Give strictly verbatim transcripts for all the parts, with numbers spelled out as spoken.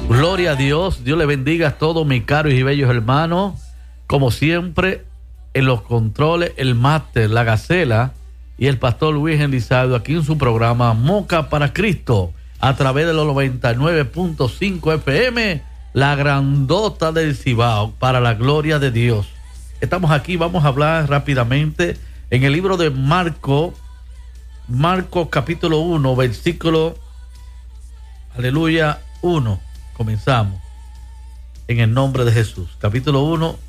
Gloria a Dios, Dios le bendiga a todos mis caros y bellos hermanos. Como siempre, en los controles, el máster, la gacela y el pastor Luis Elizaldo, aquí en su programa Moca para Cristo, a través de los noventa y nueve punto cinco F M, la grandota del Cibao, para la gloria de Dios. Estamos aquí, vamos a hablar rápidamente en el libro de Marco, Marcos capítulo uno, versículo, aleluya, uno. Comenzamos en el nombre de Jesús. Capítulo uno,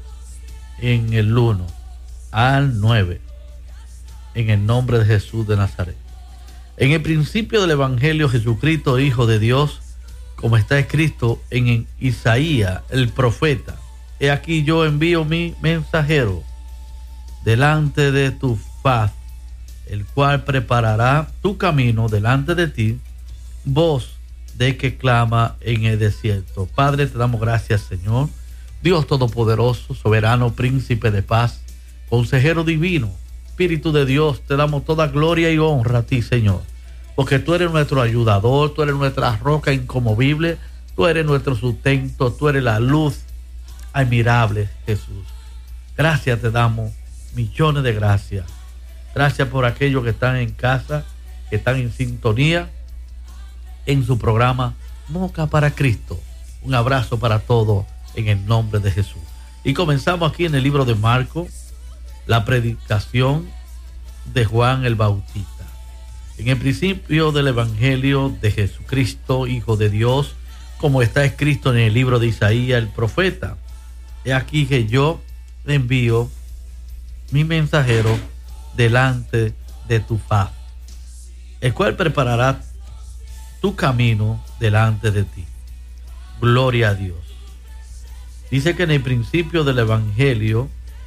en el uno al nueve. En el nombre de Jesús de Nazaret. En el principio del Evangelio, Jesucristo, Hijo de Dios, como está escrito en Isaías, el profeta. He aquí yo envío mi mensajero delante de tu faz, el cual preparará tu camino delante de ti, voz de que clama en el desierto. Padre, te damos gracias, Señor, Dios todopoderoso, soberano, príncipe de paz, consejero divino, Espíritu de Dios, te damos toda gloria y honra a ti, Señor, porque tú eres nuestro ayudador, tú eres nuestra roca inconmovible, tú eres nuestro sustento, tú eres la luz admirable, Jesús. Gracias te damos, millones de gracias. Gracias por aquellos que están en casa, que están en sintonía en su programa Moca para Cristo. Un abrazo para todos en el nombre de Jesús. Y comenzamos aquí en el libro de Marcos, la predicación de Juan el Bautista. En el principio del Evangelio de Jesucristo, Hijo de Dios, como está escrito en el libro de Isaías, el profeta. He aquí que yo envío mi mensajero delante de tu faz, el cual preparará tu camino delante de ti. Gloria a Dios. Dice que en el principio del Evangelio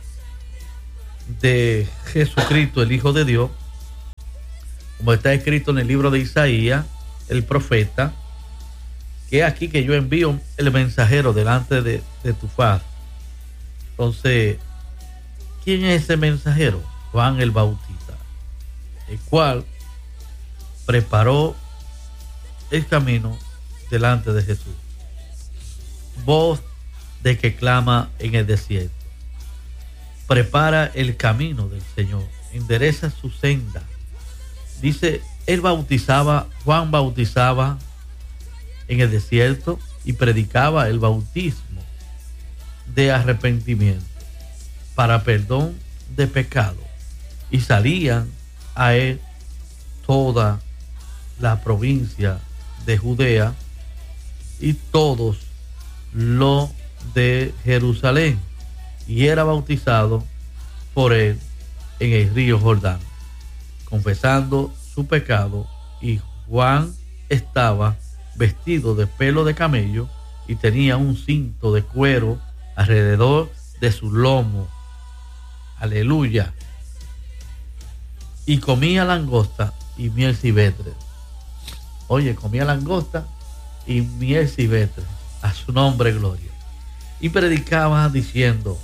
de Jesucristo, el Hijo de Dios, como está escrito en el libro de Isaías, el profeta, que aquí que yo envío el mensajero delante de, de tu faz. Entonces, ¿quién es ese mensajero? Juan el Bautista, el cual preparó el camino delante de Jesús. Voz de que clama en el desierto. Prepara el camino del Señor, endereza su senda. Dice, él bautizaba, Juan bautizaba en el desierto y predicaba el bautismo de arrepentimiento para perdón de pecado. Y salían a él toda la provincia de Judea y todos lo de Jerusalén, y era bautizado por él en el río Jordán, confesando su pecado. Y Juan estaba vestido de pelo de camello y tenía un cinto de cuero alrededor de su lomo. Aleluya. Y comía langosta y miel silvestre. Oye, comía langosta y miel silvestre. A su nombre, gloria. Y predicaba diciendo,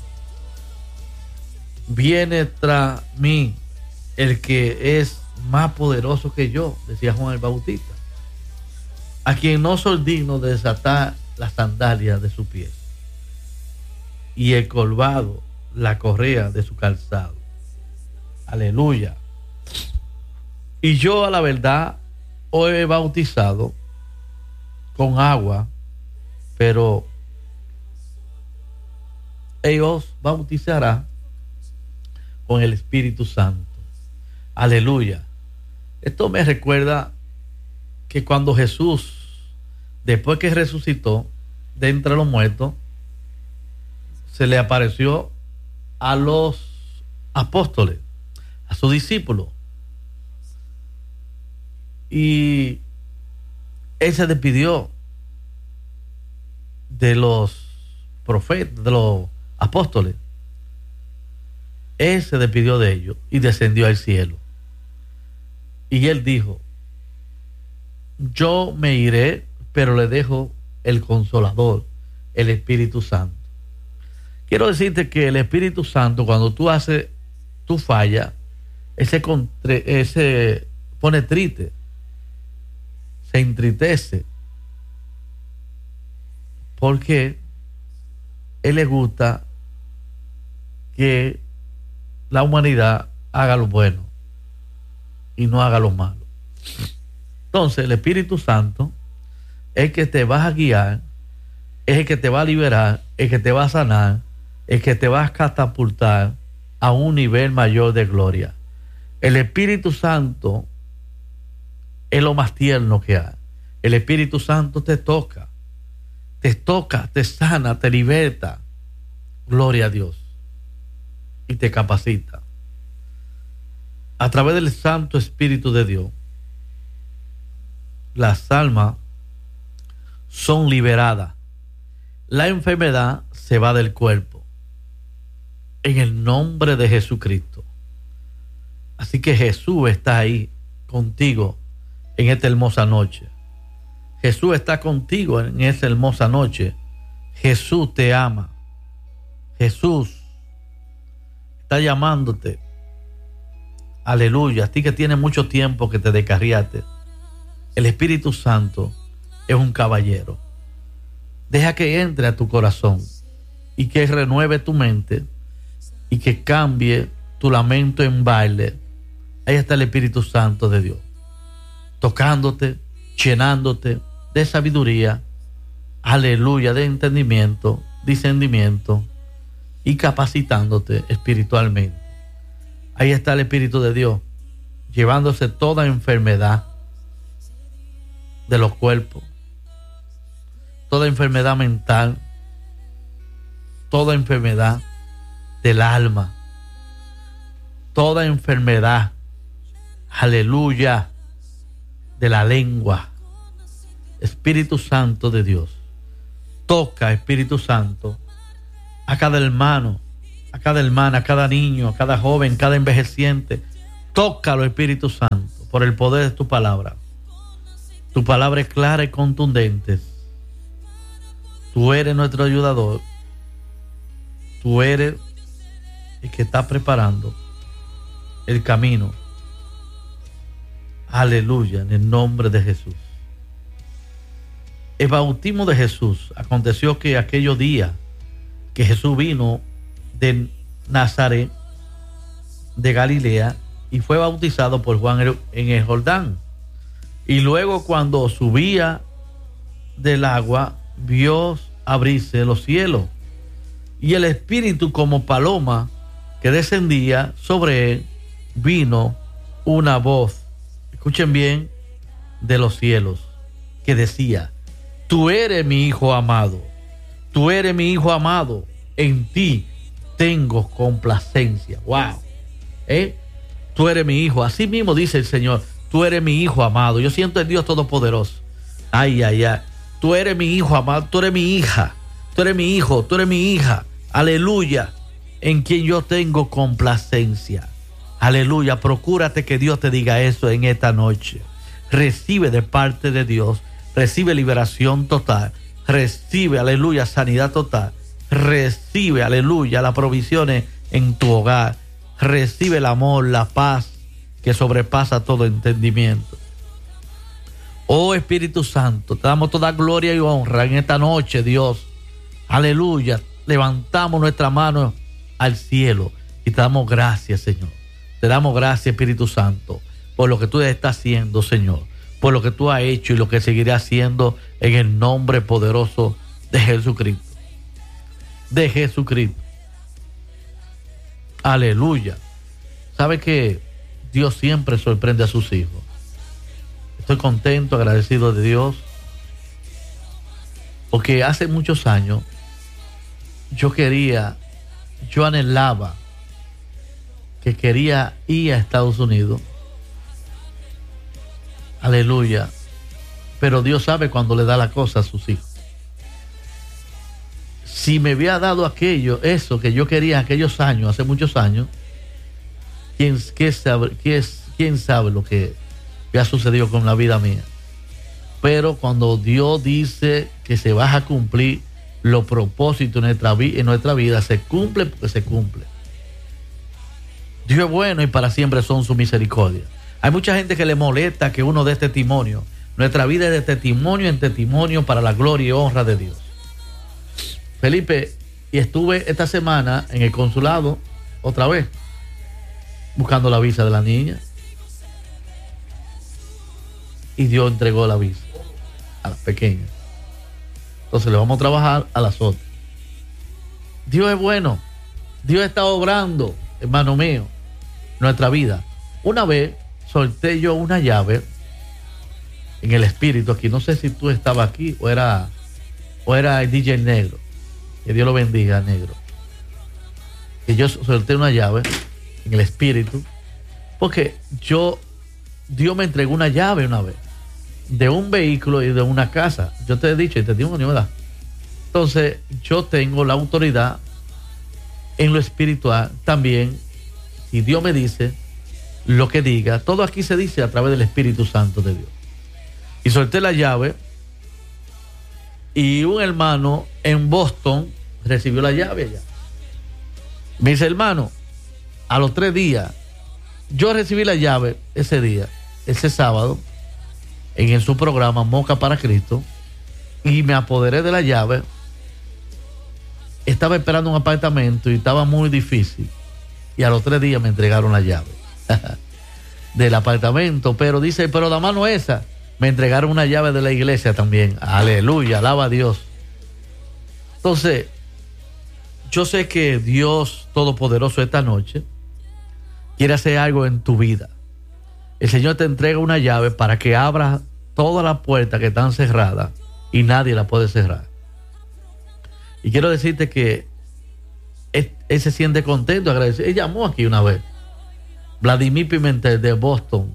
viene tras mí el que es más poderoso que yo, decía Juan el Bautista, a quien no soy digno de desatar las sandalias de su pie y el colvado la correa de su calzado. Aleluya. Y yo a la verdad os he bautizado con agua, pero ellos bautizará con el Espíritu Santo. Aleluya. Esto me recuerda que cuando Jesús, después que resucitó de entre los muertos, se le apareció a los apóstoles, a sus discípulos, y él se despidió de los profetas, de los apóstoles. Él se despidió de ellos y descendió al cielo. Y él dijo, yo me iré, pero le dejo el Consolador, el Espíritu Santo. Quiero decirte que el Espíritu Santo, cuando tú haces tu falla, ese, ese pone triste, se entristece Porque Él le gusta que la humanidad haga lo bueno y no haga lo malo. Entonces el Espíritu Santo es el que te va a guiar, es el que te va a liberar, el que te va a sanar, el que te va a catapultar a un nivel mayor de gloria. El Espíritu Santo es lo más tierno que hay. El Espíritu Santo te toca, te toca, te sana, te liberta. Gloria a Dios. Y te capacita. A través del Santo Espíritu de Dios, las almas son liberadas. La enfermedad se va del cuerpo. En el nombre de Jesucristo. Así que Jesús está ahí contigo en esta hermosa noche. Jesús está contigo en esta hermosa noche. Jesús te ama. Jesús está llamándote. Aleluya. A ti que tienes mucho tiempo que te descarriaste. El Espíritu Santo es un caballero. Deja que entre a tu corazón y que renueve tu mente y que cambie tu lamento en baile. Ahí está el Espíritu Santo de Dios, tocándote, llenándote de sabiduría, aleluya, de entendimiento, discernimiento y capacitándote espiritualmente. Ahí está el Espíritu de Dios, llevándose toda enfermedad de los cuerpos, toda enfermedad mental, toda enfermedad del alma, toda enfermedad, aleluya, de la lengua. Espíritu Santo de Dios, toca, Espíritu Santo, a cada hermano, a cada hermana, a cada niño, a cada joven, cada envejeciente. Tócalo, Espíritu Santo, por el poder de tu palabra. Tu palabra es clara y contundente. Tú eres nuestro ayudador. Tú eres el que está preparando el camino. Aleluya, en el nombre de Jesús. El bautismo de Jesús aconteció que aquellos días que Jesús vino de Nazaret, de Galilea, y fue bautizado por Juan en el Jordán. Y luego, cuando subía del agua, vio abrirse los cielos, y el Espíritu como paloma que descendía sobre él. Vino una voz, escuchen bien, de los cielos, que decía: tú eres mi hijo amado, tú eres mi hijo amado, en ti tengo complacencia. Wow, ¿eh? Tú eres mi hijo. Así mismo dice el Señor: tú eres mi hijo amado. Yo siento el Dios Todopoderoso. Ay, ay, ay. Tú eres mi hijo amado, tú eres mi hija, tú eres mi hijo, tú eres mi hija. Aleluya, en quien yo tengo complacencia. Aleluya, procúrate que Dios te diga eso en esta noche. Recibe de parte de Dios, recibe liberación total, recibe, aleluya, sanidad total, recibe, aleluya, las provisiones en tu hogar, recibe el amor, la paz que sobrepasa todo entendimiento. Oh Espíritu Santo, te damos toda gloria y honra en esta noche, Dios. Aleluya, levantamos nuestra mano al cielo y te damos gracias, Señor. Te damos gracias, Espíritu Santo, por lo que tú estás haciendo, Señor, por lo que tú has hecho y lo que seguirás haciendo en el nombre poderoso de Jesucristo. De Jesucristo. Aleluya. ¿Sabe que Dios siempre sorprende a sus hijos? Estoy contento, agradecido de Dios, porque hace muchos años yo quería, yo anhelaba que quería ir a Estados Unidos. Aleluya. Pero Dios sabe cuando le da la cosa a sus hijos. Si me había dado aquello, eso que yo quería aquellos años, hace muchos años, ¿quién, qué sabe, qué, quién sabe lo que, que ha sucedido con la vida mía? Pero cuando Dios dice que se va a cumplir los propósitos en nuestra, en nuestra vida, se cumple porque se cumple. Dios es bueno y para siempre son su misericordia. Hay mucha gente que le molesta que uno dé testimonio. Nuestra vida es de testimonio en testimonio para la gloria y honra de Dios. Felipe, y estuve esta semana en el consulado otra vez buscando la visa de la niña y Dios entregó la visa a las pequeñas. Entonces le vamos a trabajar a las otras. Dios es bueno. Dios está obrando, hermano mío, nuestra vida. Una vez solté yo una llave en el espíritu aquí. No sé si tú estabas aquí o era, o era el D J Negro. Que Dios lo bendiga, Negro. Que yo solté una llave en el espíritu porque yo, Dios me entregó una llave una vez de un vehículo y de una casa. Yo te he dicho y te digo una verdad. Entonces yo tengo la autoridad en lo espiritual también. Y Dios me dice lo que diga. Todo aquí se dice a través del Espíritu Santo de Dios. Y solté la llave y un hermano en Boston recibió la llave allá. Me dice, hermano, a los tres días yo recibí la llave ese día, ese sábado, en, en su programa Moca para Cristo, y me apoderé de la llave. Estaba esperando un apartamento y estaba muy difícil, y a los tres días me entregaron la llave del apartamento. Pero dice, pero la mano esa, me entregaron una llave de la iglesia también. Aleluya, alaba a Dios. Entonces, yo sé que Dios Todopoderoso esta noche quiere hacer algo en tu vida. El Señor te entrega una llave para que abras todas las puertas que están cerradas y nadie la puede cerrar. Y quiero decirte que él, él se siente contento, agradecido. Él llamó aquí una vez. Vladimir Pimentel de Boston.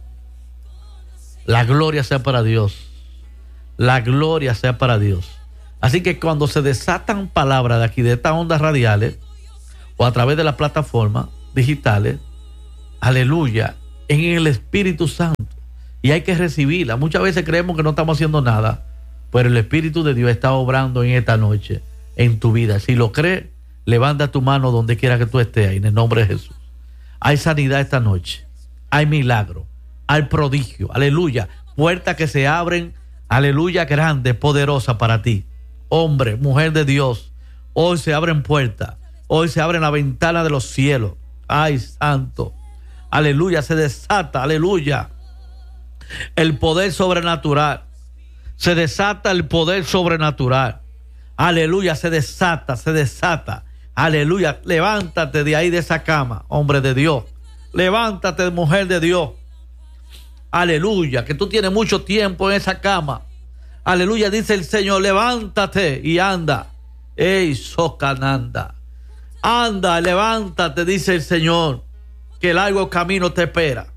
La gloria sea para Dios. La gloria sea para Dios. Así que cuando se desatan palabras de aquí, de estas ondas radiales, o a través de las plataformas digitales, aleluya, en el Espíritu Santo. Y hay que recibirla. Muchas veces creemos que no estamos haciendo nada, pero el Espíritu de Dios está obrando en esta noche en tu vida. Si lo crees, levanta tu mano donde quiera que tú estés, en el nombre de Jesús. Hay sanidad esta noche. Hay milagro. Hay prodigio. Aleluya. Puertas que se abren. Aleluya, grande, poderosa para ti. Hombre, mujer de Dios. Hoy se abren puertas. Hoy se abren la ventana de los cielos. Ay, santo. Aleluya, se desata. Aleluya. El poder sobrenatural. Se desata el poder sobrenatural. Aleluya, se desata, se desata. Aleluya, levántate de ahí de esa cama, hombre de Dios. Levántate, mujer de Dios. Aleluya, que tú tienes mucho tiempo en esa cama. Aleluya, dice el Señor, levántate y anda. Ey, socananda. Anda, levántate, dice el Señor, que el largo camino te espera.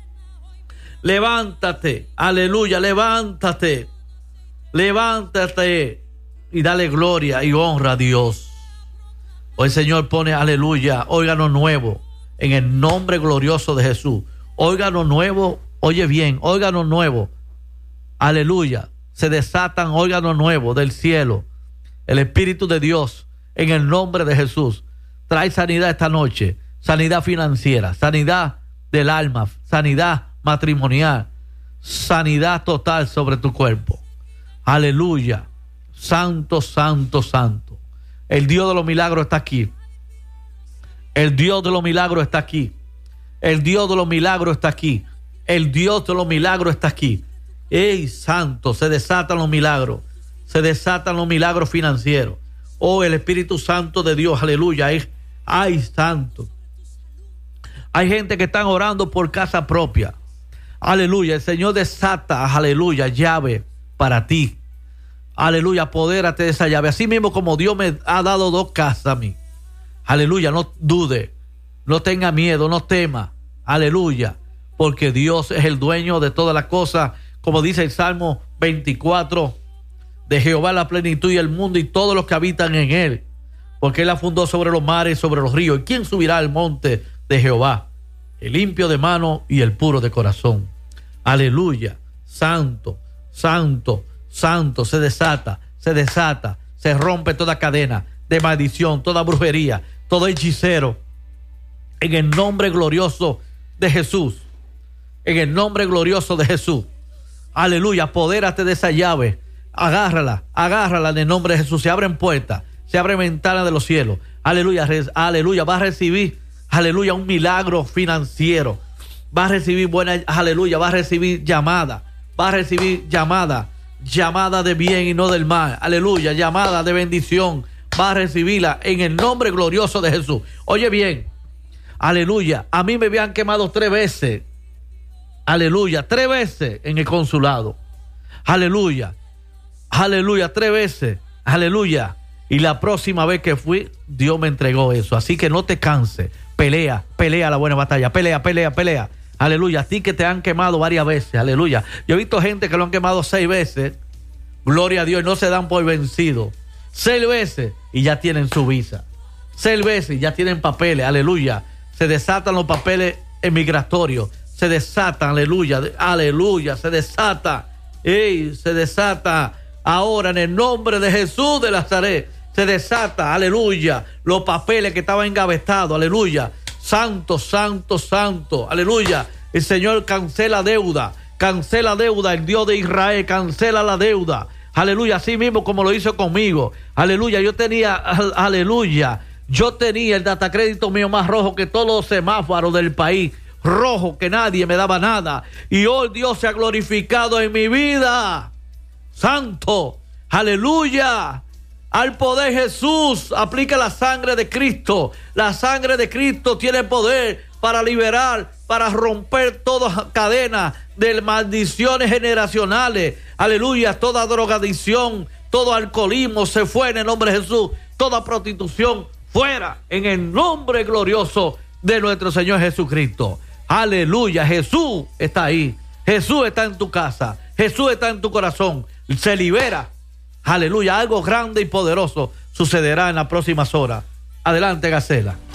Levántate, aleluya, levántate. Levántate y dale gloria y honra a Dios. Hoy el Señor pone, aleluya, órgano nuevo en el nombre glorioso de Jesús. Órgano nuevo, oye bien, órgano nuevo, aleluya. Se desatan órganos nuevos del cielo. El Espíritu de Dios, en el nombre de Jesús, trae sanidad esta noche. Sanidad financiera, sanidad del alma, sanidad matrimonial, sanidad total sobre tu cuerpo. Aleluya. Santo, santo, santo. El Dios de los milagros está aquí. El Dios de los milagros está aquí. El Dios de los milagros está aquí. El Dios de los milagros está aquí. ¡Ey, santo! Se desatan los milagros. Se desatan los milagros financieros. Oh, el Espíritu Santo de Dios. Aleluya. ¡Ay, ay, santo! Hay gente que están orando por casa propia. Aleluya. El Señor desata, aleluya, llave para ti. Aleluya, apodérate de esa llave. Así mismo como Dios me ha dado dos casas a mí. Aleluya, no dude, no tenga miedo, no tema. Aleluya, porque Dios es el dueño de todas las cosas. Como dice el Salmo veinticuatro, de Jehová la plenitud y el mundo y todos los que habitan en él. Porque él la fundó sobre los mares y sobre los ríos. ¿Y quién subirá al monte de Jehová? El limpio de mano y el puro de corazón. Aleluya, santo, santo. Santo, se desata, se desata, se rompe toda cadena de maldición, toda brujería, todo hechicero. En el nombre glorioso de Jesús. En el nombre glorioso de Jesús. Aleluya, apodérate de esa llave. Agárrala, agárrala en el nombre de Jesús. Se abren puertas, se abre ventana de los cielos. Aleluya, aleluya, va a recibir, aleluya, un milagro financiero. Va a recibir buena, aleluya, va a recibir llamada, va a recibir llamada, llamada de bien y no del mal. Aleluya, llamada de bendición. Va a recibirla en el nombre glorioso de Jesús. Oye bien, aleluya, a mí me habían quemado tres veces. Aleluya, tres veces en el consulado. Aleluya, aleluya, tres veces. Aleluya. Y la próxima vez que fui, Dios me entregó eso. Así que no te canses. Pelea, pelea la buena batalla. Pelea, pelea, pelea. Aleluya. A ti que te han quemado varias veces. Aleluya. Yo he visto gente que lo han quemado seis veces. Gloria a Dios. Y no se dan por vencido. Seis veces y ya tienen su visa. Seis veces y ya tienen papeles. Aleluya. Se desatan los papeles migratorios. Se desatan. Aleluya. Aleluya. Se desata. Ey, se desata. Ahora en el nombre de Jesús de Nazaret. Se desata, aleluya, los papeles que estaban engavestados, aleluya. Santo, santo, santo, aleluya. El Señor cancela deuda, cancela deuda, el Dios de Israel cancela la deuda. Aleluya, así mismo como lo hizo conmigo. Aleluya, yo tenía, aleluya, yo tenía el datacrédito mío más rojo que todos los semáforos del país. Rojo, que nadie me daba nada. Y hoy Dios se ha glorificado en mi vida. Santo, aleluya. Al poder Jesús, aplica la sangre de Cristo. La sangre de Cristo tiene poder para liberar, para romper toda cadena de maldiciones generacionales. Aleluya, toda drogadicción, todo alcoholismo se fue en el nombre de Jesús. Toda prostitución fuera en el nombre glorioso de nuestro Señor Jesucristo. Aleluya, Jesús está ahí. Jesús está en tu casa. Jesús está en tu corazón. Se libera. Aleluya, algo grande y poderoso sucederá en las próximas horas. Adelante, Gacela.